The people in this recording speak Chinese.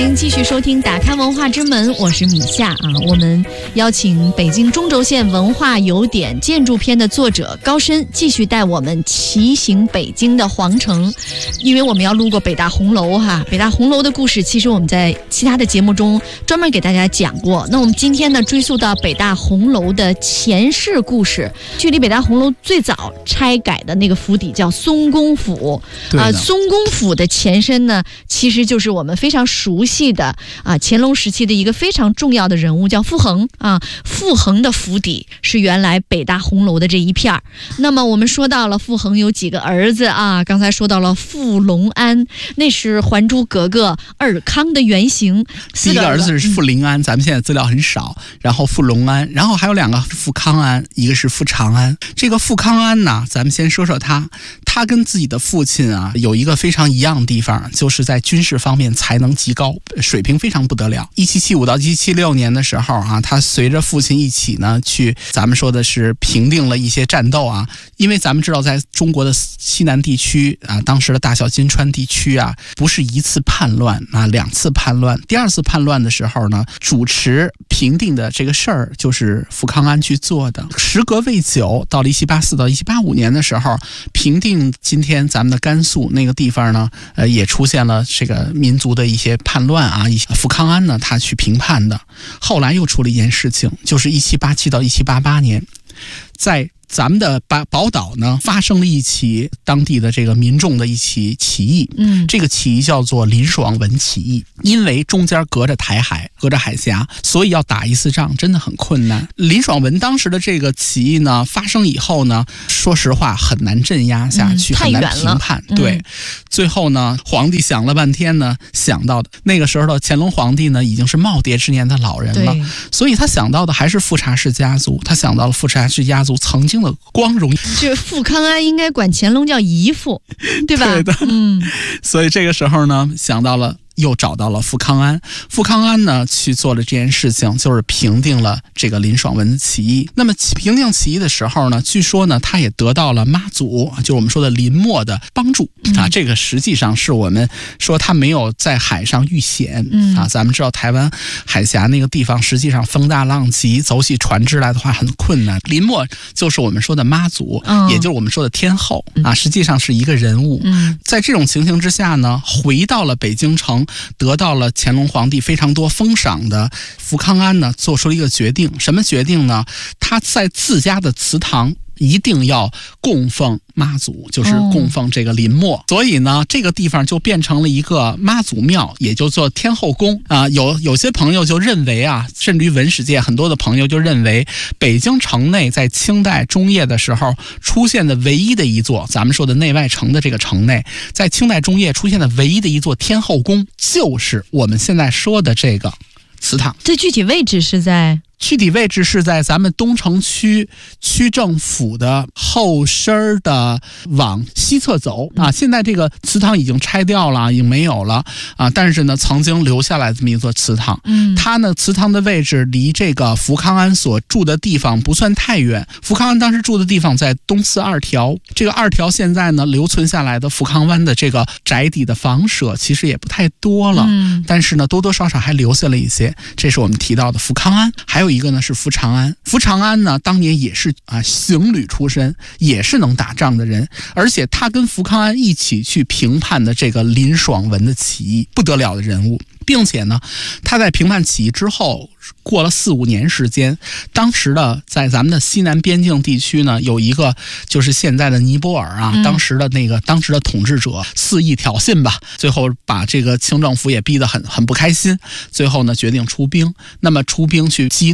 欢迎继续收听打开文化之门，我是米夏啊。我们邀请北京中轴线文化有点建筑篇的作者高深继续带我们骑行北京的皇城，因为我们要路过北大红楼哈。北大红楼的故事其实我们在其他的节目中专门给大家讲过，那我们今天呢追溯到北大红楼的前世故事。距离北大红楼最早拆改的那个府邸叫松公府松公府的前身呢其实就是我们非常熟悉的乾隆时期的一个非常重要的人物叫傅恒啊。傅恒的府邸是原来北大红楼的这一片。那么我们说到了傅恒有几个儿子啊，刚才说到了傅隆安，那是《还珠格格》尔康的原型。 第一个儿子是傅临安，咱们现在资料很少，然后傅隆安，然后还有两个傅康安，一个是傅长安。这个傅康安呢，咱们先说说他跟自己的父亲啊有一个非常一样的地方，就是在军事方面才能极高，水平非常不得了。1775到1776年的时候啊，他随着父亲一起呢去，咱们说的是平定了一些战斗啊。因为咱们知道在中国的西南地区啊，当时的大小金川地区啊，不是一次叛乱啊，两次叛乱。第二次叛乱的时候呢，主持平定的这个事儿就是傅康安去做的。时隔未久，到了1784到1785年的时候，平定今天咱们的甘肃那个地方呢，也出现了这个民族的一些叛乱啊。傅康安呢，他去平叛的。后来又出了一件事情，就是1787到1788年，在咱们的宝岛呢发生了一起当地的这个民众的一起起义。这个起义叫做林爽文起义。因为中间隔着台海，隔着海峡，所以要打一次仗真的很困难。林爽文当时的这个起义呢发生以后呢，说实话很难镇压下去，很难平叛。对，最后呢皇帝想了半天呢，想到的那个时候的乾隆皇帝呢已经是耄耋之年的老人了，所以他想到的还是富察氏家族，他想到了富察氏家族曾经的光荣。 这傅康安应该管乾隆叫姨父，对吧？ 对的。所以这个时候呢，想到了。又找到了傅康安，傅康安呢去做了这件事情，就是平定了这个林爽文的起义。那么平定起义的时候呢，据说呢他也得到了妈祖，就是我们说的林默的帮助啊。这个实际上是我们说他没有在海上遇险啊。咱们知道台湾海峡那个地方实际上风大浪急，走起船只来的话很困难。林默就是我们说的妈祖，也就是我们说的天后啊，实际上是一个人物。在这种情形之下呢，回到了北京城，得到了乾隆皇帝非常多封赏的傅康安呢，做出了一个决定。什么决定呢？他在自家的祠堂一定要供奉妈祖，就是供奉这个林默。所以呢，这个地方就变成了一个妈祖庙，也就做天后宫啊。有些朋友就认为啊，甚至于文史界很多的朋友就认为，北京城内在清代中叶的时候出现的唯一的一座，咱们说的内外城的这个城内，在清代中叶出现的唯一的一座天后宫，就是我们现在说的这个祠堂。 这具体位置是在？ 具体位置是在咱们东城区区政府的后身的往西侧走啊。现在这个祠堂已经拆掉了，已经没有了啊。但是呢，曾经留下来这么一座祠堂。它呢，祠堂的位置离这个傅康安所住的地方不算太远。傅康安当时住的地方在东四二条，这个二条现在呢留存下来的傅康湾的这个宅邸的房舍其实也不太多了，但是呢多多少少还留下了一些。这是我们提到的傅康安。还有一个呢是傅长安。傅长安呢当年也是行旅出身，也是能打仗的人，而且他跟傅康安一起去平叛的这个林爽文的起义，不得了的人物。并且呢，他在平叛起义之后，过了4-5年时间，当时的在咱们的西南边境地区呢，有一个就是现在的尼泊尔啊，当时的统治者肆意挑衅吧，最后把这个清政府也逼得很不开心，最后呢决定出兵。那么出兵去击